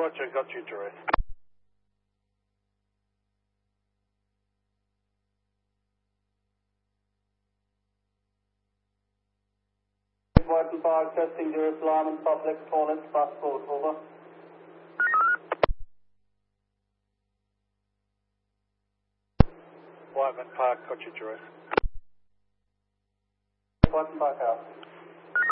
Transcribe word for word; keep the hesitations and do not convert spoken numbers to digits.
Roger, got you, Joyce. Whiten Park, testing Jerusalem and public toilets, passport, over. Whiteman Park, got you, Joyce. Whiten Park out.